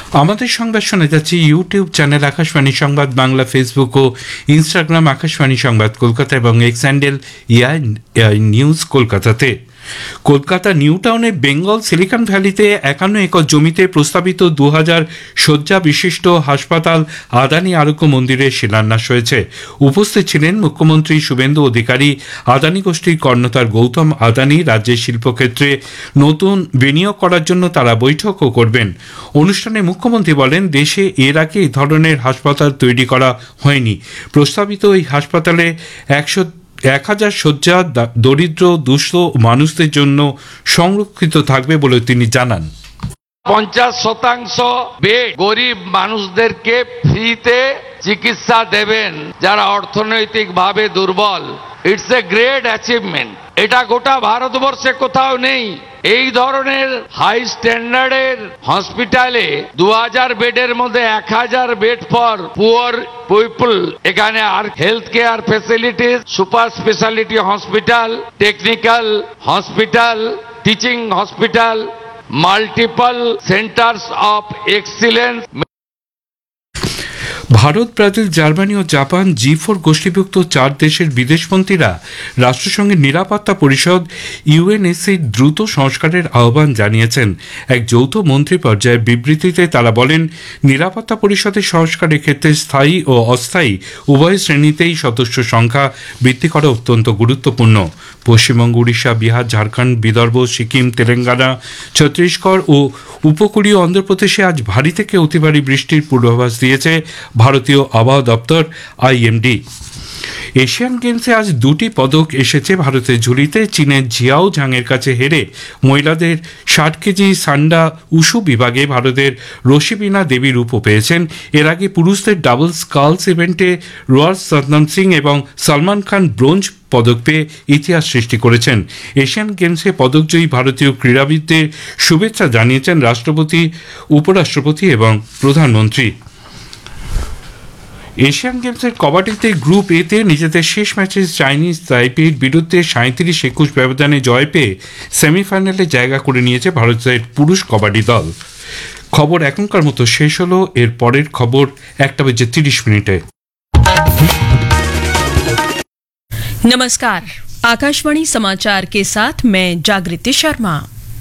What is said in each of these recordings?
আমাদের সংবাদ শোনা যাচ্ছে ইউটিউব চ্যানেল আকাশবাণী সংবাদ বাংলা, ফেসবুক ও ইনস্টাগ্রাম আকাশবাণী সংবাদ কলকাতা এবং এক্স হ্যান্ডেল এআই নিউজ কলকাতাতে। কলকাতা নিউ টাউনের বেঙ্গল সিলিকন ভ্যালিতে 51 একর জমিতে প্রস্তাবিত 2000 শয্যা বিশিষ্ট হাসপাতাল আদানি আরোগ্য মন্দিরের শিলান্যাস হয়েছে। উপস্থিত ছিলেন মুখ্যমন্ত্রী শুভেন্দু অধিকারী, আদানি গোষ্ঠীর কর্ণধার গৌতম আদানি। রাজ্যের শিল্পক্ষেত্রে নতুন বিনিয়োগ করার জন্য তারা বৈঠকও করবেন। অনুষ্ঠানে মুখ্যমন্ত্রী বলেন, দেশে এর আগে এই ধরনের হাসপাতাল তৈরি করা হয়নি। প্রস্তাবিত এই হাসপাতালে 1000 শয্যা দরিদ্র দুস্থ মানুষদের জন্য সংরক্ষিত থাকবে বলে তিনি জানান। 50% বেড গরিব মানুষদেরকে ফ্রিতে চিকিৎসা দেবেন যারা অর্থনৈতিকভাবে দুর্বল। It's a great achievement. এটা গোটা ভারতবর্ষে কোথাও নেই। এই ধরনের হাই স্ট্যান্ডার্ডের হসপিটালে 2000 বেডের মধ্যে 1000 বেড ফর পুয়ার পিপল। এখানে আর health care facilities, super speciality hospital, technical hospital, teaching hospital, multiple saunters of excellence. Bharat, Brazil, Germany O Japan G4 গোষ্ঠীভুক্ত 4 দেশের বিদেশমন্ত্রীরা রাষ্ট্রসংঘের নিরাপত্তা পরিষদ UNSC দ্রুত সংস্কারের আহ্বান জানিয়েছেন। এক যৌথ মন্ত্রী পর্যায়ের বিবৃতিতে তারা বলেন, নিরাপত্তা পরিষদের সংস্কারের ক্ষেত্রে স্থায়ী ও অস্থায়ী উভয় শ্রেণীতেই সদস্য সংখ্যা বৃদ্ধি করা অত্যন্ত গুরুত্বপূর্ণ। পশ্চিমবঙ্গ, উড়িষ্যা, বিহার, ঝাড়খণ্ড, বিদর্ভ, সিকিম, তেলেঙ্গানা, ছত্তিশগড় ও উপকূলীয় অন্ধ্রপ্রদেশে আজ ভারী থেকে অতি ভারী বৃষ্টির পূর্বাভাস দিয়েছে ভারতীয় আবহাওয়া দপ্তর IMD। এশিয়ান গেমসে আজ 2টি পদক এসেছে ভারতের ঝুলিতে। চীনের জিয়াও ঝাংয়ের কাছে হেরে মহিলাদের 60 কেজি সান্ডা উশু বিভাগে ভারতের রশিবিনা দেবী রূপও পেয়েছেন। এর আগে পুরুষদের ডাবল স্কালস ইভেন্টে রোয়ার সতনাম সিং এবং সলমান খান ব্রোঞ্জ পদক পেয়ে ইতিহাস সৃষ্টি করেছেন। এশিয়ান গেমসে পদকজয়ী ভারতীয় ক্রীড়াবিদদের শুভেচ্ছা জানিয়েছেন রাষ্ট্রপতি, উপরাষ্ট্রপতি এবং প্রধানমন্ত্রী। এশিয়ান গেমসের কবাডিতে গ্রুপ এতে নিজেদের শেষ ম্যাচে চাইনিজ তাইপের বিরুদ্ধে 37-21 ব্যবধানে জয় পেয়ে সেমিফাইনালে জায়গা করে নিয়েছে ভারতের পুরুষ কবাডি দল। খবর এখনকার মতো শেষ হলো। এর পরের খবর 1:30 नमस्कार, आकाशवाणी समाचार के साथ मैं जागृति शर्मा।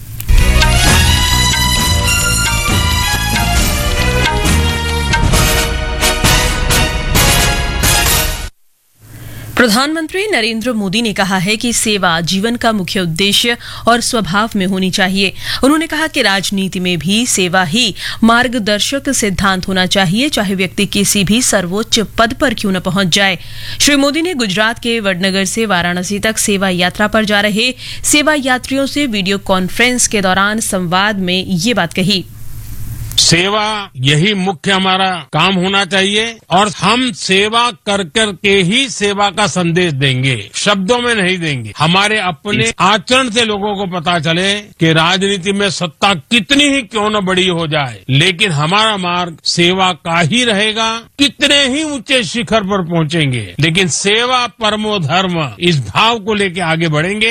प्रधानमंत्री नरेंद्र मोदी ने कहा है कि सेवा जीवन का मुख्य उद्देश्य और स्वभाव में होनी चाहिए। उन्होंने कहा कि राजनीति में भी सेवा ही मार्गदर्शक सिद्धांत होना चाहिए, चाहे व्यक्ति किसी भी सर्वोच्च पद पर क्यों न पहुंच जाए। श्री मोदी ने गुजरात के वडनगर से वाराणसी तक सेवा यात्रा पर जा रहे सेवा यात्रियों से वीडियो कॉन्फ्रेंस के दौरान संवाद में ये बात कही। सेवा यही मुख्य हमारा काम होना चाहिए और हम सेवा कर कर के ही सेवा का संदेश देंगे, शब्दों में नहीं देंगे। हमारे अपने आचरण से लोगों को पता चले कि राजनीति में सत्ता कितनी ही क्यों न बड़ी हो जाए, लेकिन हमारा मार्ग सेवा का ही रहेगा। कितने ही ऊंचे शिखर पर पहुंचेंगे, लेकिन सेवा परमो धर्म इस भाव को लेकर आगे बढ़ेंगे।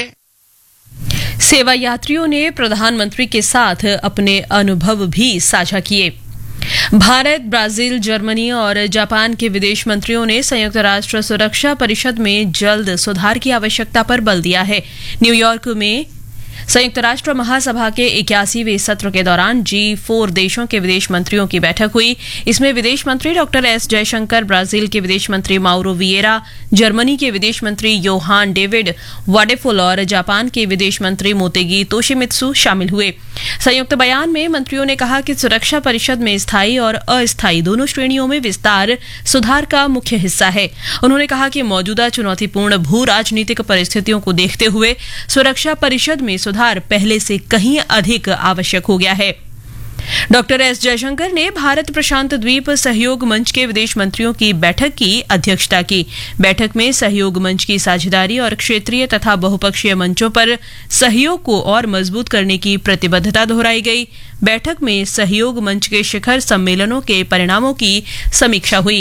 सेवा यात्रियों ने प्रधानमंत्री के साथ अपने अनुभव भी साझा किए। भारत, ब्राजील, जर्मनी और जापान के विदेश मंत्रियों ने संयुक्त राष्ट्र सुरक्षा परिषद में जल्द सुधार की आवश्यकता पर बल दिया है। न्यूयॉर्क में संयुक्त राष्ट्र महासभा के 81वें सत्र के दौरान G4 देशों के विदेश मंत्रियों की बैठक हुई। इसमें विदेश मंत्री डॉक्टर S जयशंकर, ब्राजील के विदेश मंत्री माउरो विएरा, जर्मनी के विदेश मंत्री योहान डेविड वाडेफुल और जापान के विदेश मंत्री मोतेगी तोशिमित्सु शामिल हुए। संयुक्त बयान में मंत्रियों ने कहा कि सुरक्षा परिषद में स्थायी और अस्थायी दोनों श्रेणियों में विस्तार सुधार का मुख्य हिस्सा है। उन्होंने कहा कि मौजूदा चुनौतीपूर्ण भू राजनीतिक परिस्थितियों को देखते हुए सुरक्षा परिषद में सुधार पहले से कहीं अधिक आवश्यक हो गया है। डॉक्टर S जयशंकर ने भारत प्रशांत द्वीप सहयोग मंच के विदेश मंत्रियों की बैठक की अध्यक्षता की। बैठक में सहयोग मंच की साझेदारी और क्षेत्रीय तथा बहुपक्षीय मंचों पर सहयोग को और मजबूत करने की प्रतिबद्धता दोहराई गई। बैठक में सहयोग मंच के शिखर सम्मेलनों के परिणामों की समीक्षा हुई।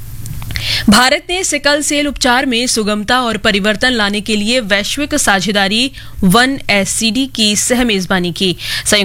भारत ने सिकल सेल उपचार में सुगमता और परिवर्तन लाने के लिए वैश्विक साझेदारी 1SCD की सह मेजबानी की।